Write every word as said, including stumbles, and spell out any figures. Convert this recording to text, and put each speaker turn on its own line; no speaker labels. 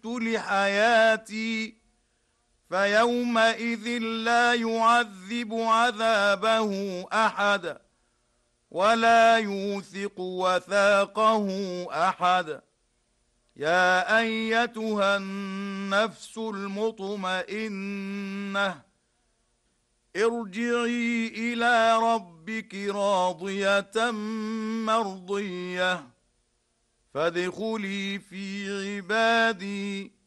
لحياتي فيومئذ لا يعذب عذابه أحد ولا يوثق وثاقه أحد. يا أيتها النفس المطمئنة ارجعي إلى ربك راضية مرضية فادخلي في عبادي